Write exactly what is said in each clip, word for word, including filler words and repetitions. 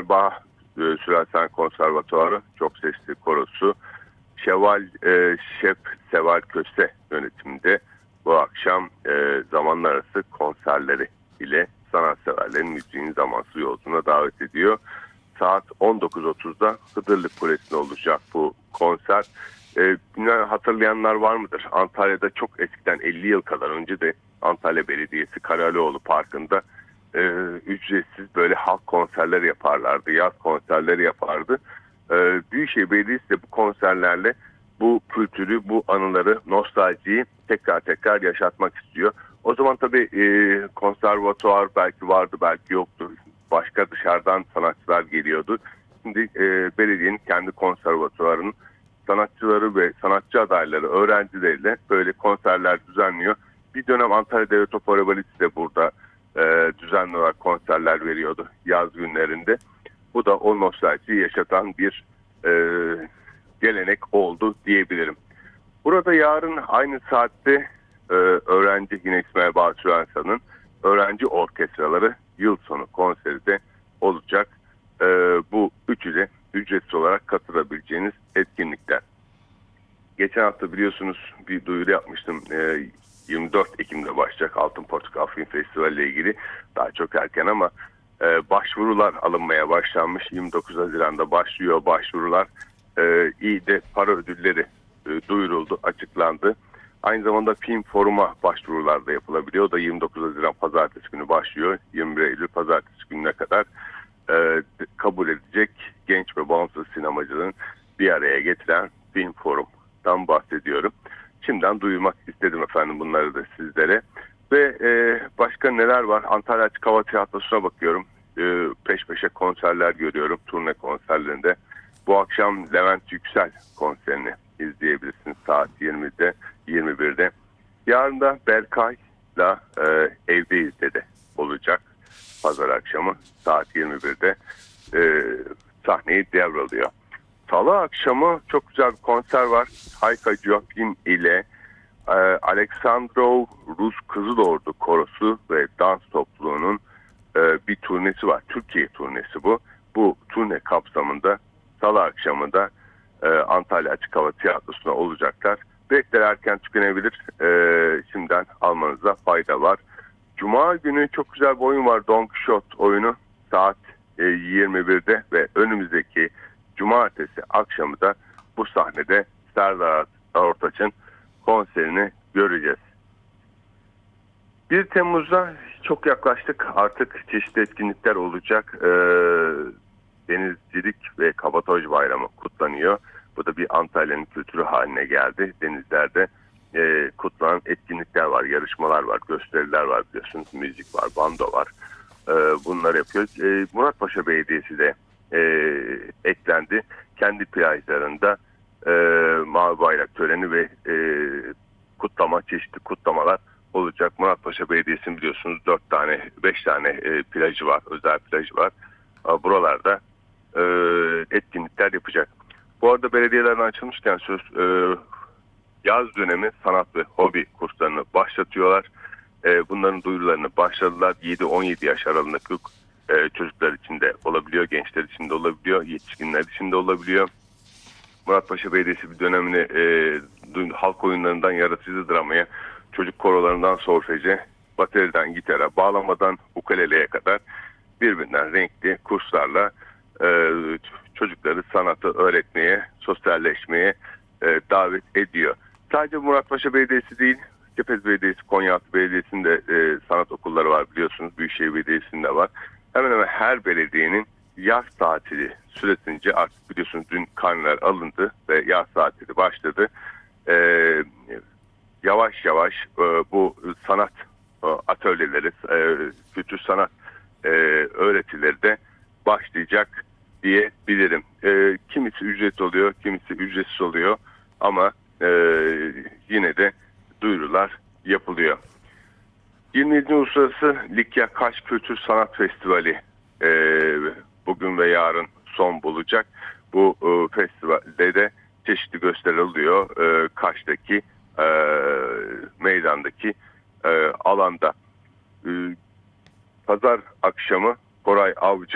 İsmail e, Sürensen Konservatuarı çok sesli korosu Şeval e, Şef Seval Köse yönetiminde bu akşam e, zamanlar arası konserleri ile sanatseverlerin müziğin zamansız yolculuğuna davet ediyor. Saat on dokuz otuzda Hıdırlık Kulesi'nde olacak bu konser. E, hatırlayanlar var mıdır? Antalya'da çok eskiden elli yıl kadar önce de Antalya Belediyesi Karalioğlu Parkı'nda e, ücretsiz böyle halk konserleri yaparlardı. Yaz konserleri yapardı. E, Büyükşehir Belediyesi de bu konserlerle bu kültürü, bu anıları, nostaljiyi tekrar tekrar yaşatmak istiyor. O zaman tabii e, konservatuvar belki vardı, belki yoktu. Başka dışarıdan sanatçılar geliyordu. Şimdi e, belediyenin kendi konservatuvarının sanatçıları ve sanatçı adayları, öğrencileriyle böyle konserler düzenliyor. Bir dönem Antalya Devlet Opera Balesi de burada e, düzenli olarak konserler veriyordu yaz günlerinde. Bu da o nostaljiyi yaşatan bir e, gelenek oldu diyebilirim. Burada yarın aynı saatte e, öğrenci yine İsmail Bahçı Sürensen'in öğrenci orkestraları yıl sonu konseri de olacak. E, bu üçü de ücretsiz olarak katılabileceğiniz etkinlikler. Geçen hafta biliyorsunuz bir duyuru yapmıştım. E, yirmi dört Ekim'de başlayacak Altın Portakal Film Festivali ile ilgili. Daha çok erken ama e, başvurular alınmaya başlanmış. yirmi dokuz Haziran'da başlıyor başvurular. E, iyi de para ödülleri e, duyuruldu, açıklandı. Aynı zamanda film foruma başvurular da yapılabiliyor. O da yirmi dokuz Haziran Pazartesi günü başlıyor. yirmi bir Eylül Pazartesi gününe kadar e, kabul edecek genç ve bağımsız sinemacıların bir araya getiren film forumdan bahsediyorum. Şimdiden duyurmak istedim efendim bunları da sizlere. Ve e, başka neler var? Antalya Açık Hava Tiyatrosu'na bakıyorum. E, peş peşe konserler görüyorum. Turne konserlerinde. Bu akşam Levent Yüksel konserini izleyebilirsiniz saat yirmide, yirmi birde. Yarın da Berkay'la e, Evdeyiz de olacak. Pazar akşamı saat yirmi birde e, sahneyi devralıyor. Salı akşamı çok güzel bir konser var. Hayka Joachim ile e, Aleksandrov Rus Kızılordu Korosu ve dans topluluğunun e, bir turnesi var. Türkiye turnesi bu. Bu turne kapsamında Salı akşamı da e, Antalya Açık Hava Tiyatrosu'na olacaklar. Biletler erken tükenebilir. E, şimdiden almanıza fayda var. Cuma günü çok güzel bir oyun var. Don Quixote oyunu saat e, yirmi birde ve önümüzdeki cumartesi akşamı da bu sahnede Serdar Ortaç'ın konserini göreceğiz. bir Temmuz'da çok yaklaştık. Artık çeşitli etkinlikler olacak. Ee, Denizcilik ve Kabataş Bayramı kutlanıyor. Bu da bir Antalya'nın kültürü haline geldi. Denizlerde e, kutlanan etkinlikler var, yarışmalar var, gösteriler var biliyorsunuz. Müzik var, bando var. E, bunları yapıyoruz. E, Muratpaşa Belediyesi de e, eklendi. Kendi plajlarında e, Mavi Bayrak töreni ve e, kutlama, çeşitli kutlamalar olacak. Muratpaşa Belediyesi'nin biliyorsunuz dört tane, beş tane e, plajı var, özel plajı var. E, buralarda e, etkinlikler yapacak. Bu arada belediyelerden açılmışken söz e, yaz dönemi sanat ve hobi kurslarını başlatıyorlar. E, bunların duyurularını başladılar. yedi on yedi yaş aralığındaki e, çocuklar için de olabiliyor, gençler için de olabiliyor, yetişkinler için de olabiliyor. Muratpaşa Belediyesi bir dönemini e, halk oyunlarından yaratıcı dramaya, çocuk korolarından solfeje, bateriden gitara, bağlamadan ukuleleye kadar birbirinden renkli kurslarla e, çocukları sanatı öğretmeye, sosyalleşmeye e, davet ediyor. Sadece Muratpaşa Belediyesi değil, Kepez Belediyesi, Konyaaltı Belediyesi'nde e, sanat okulları var biliyorsunuz. Büyükşehir Belediyesi'nde var. Hemen hemen her belediyenin yaz tatili süresince artık biliyorsunuz dün karneler alındı ve yaz tatili başladı. E, yavaş yavaş e, bu sanat e, atölyeleri, e, kültür sanat e, öğretileri de başlayacak diyebilirim. E, kimisi ücret oluyor, kimisi ücretsiz oluyor ama e, yine de duyurular yapılıyor. yirmi yedinci Uluslararası Likya Kaş Kültür Sanat Festivali e, bugün ve yarın son bulacak. Bu e, festivalde de çeşitli gösteriler oluyor. E, Kaş'taki e, meydandaki e, alanda. E, Pazar akşamı Koray Avcı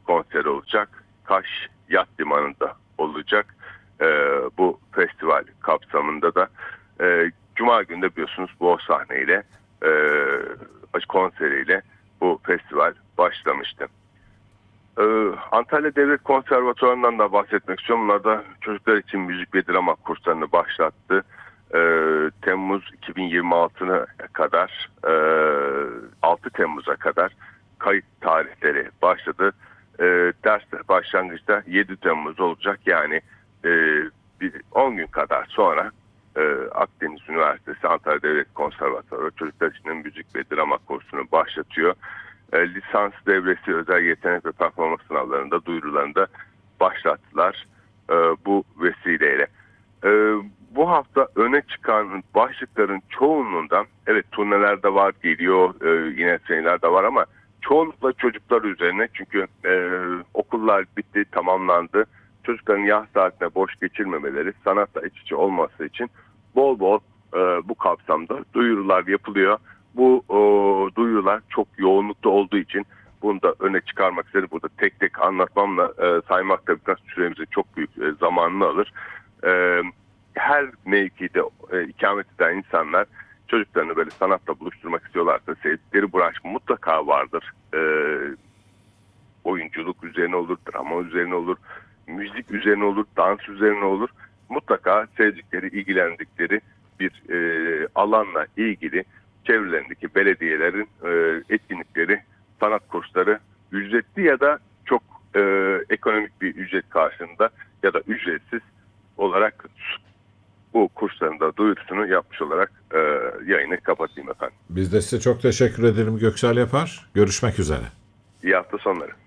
konseri olacak. Kaş Yat Limanı'nda olacak. E, bu festival kapsamında da e, Cuma günü de biliyorsunuz bu sahneyle e, konseriyle bu festival başlamıştı. Ee, Antalya Devlet Konservatuvarı'ndan da bahsetmek istiyorum. Bunlar da çocuklar için müzik ve drama kurslarını başlattı. Ee, Temmuz iki bin yirmi altıya kadar, e, altı Temmuz'a kadar kayıt tarihleri başladı. Ee, dersler başlangıçta yedi Temmuz olacak. Yani e, bir on gün kadar sonra e, Akdeniz Üniversitesi Antalya Devlet Konservatuvarı çocuklar için müzik ve drama kursunu başlatıyor. E, lisans devresi özel yetenek ve performans sınavlarında duyurularında başlattılar e, bu vesileyle. E, bu hafta öne çıkan başlıkların çoğunluğundan evet turneler de var, geliyor, e, yine seneler de var ama çoğunlukla çocuklar üzerine, çünkü e, okullar bitti, tamamlandı. Çocukların yaz saatine boş geçirmemeleri, sanatla iç içe olması için bol bol e, bu kapsamda duyurular yapılıyor. Bu o, duyurular çok yoğunlukta olduğu için bunu da öne çıkarmak istedim. Burada tek tek anlatmamla e, saymak da biraz süremizin çok büyük e, zamanını alır. E, her mevkide e, ikamet eden insanlar çocuklarını böyle sanatla buluşturmak istiyorlarsa sevdikleri branş mutlaka vardır. E, oyunculuk üzerine olur, drama üzerine olur, müzik üzerine olur, dans üzerine olur. Mutlaka sevdikleri, ilgilendikleri bir e, alanla ilgili çevrelerindeki belediyelerin e, etkinlikleri, sanat kursları ücretli ya da çok e, ekonomik bir ücret karşılığında ya da ücretsiz olarak bu kursların da duyurusunu yapmış olarak e, yayını kapatayım efendim. Biz de size çok teşekkür ederim Göksel Yapar. Görüşmek üzere. İyi hafta sonları.